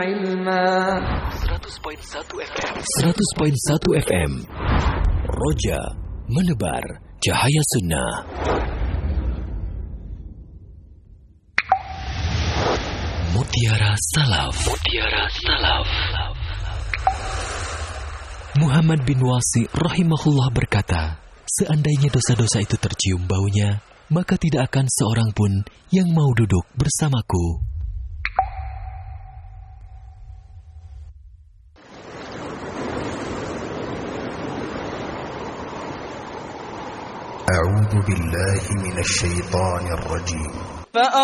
100.1 FM Roja menebar cahaya sunnah. Mutiara Salaf. Muhammad bin Wasi rahimahullah berkata, seandainya dosa-dosa itu tercium baunya, maka tidak akan seorang pun yang mau duduk bersamaku. A'udzu billahi minasy syaithanir rajim.